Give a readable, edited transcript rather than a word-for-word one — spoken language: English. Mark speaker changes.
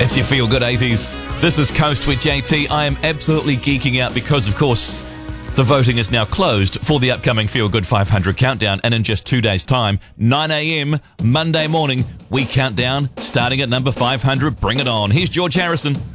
Speaker 1: It's your Feel Good 80s. This is Coast with JT. I am absolutely geeking out because, of course, the voting is now closed for the upcoming Feel Good 500 countdown, and in just 2 days' time, 9 a.m. Monday morning, we count down, starting at number 500. Bring it on. Here's George Harrison.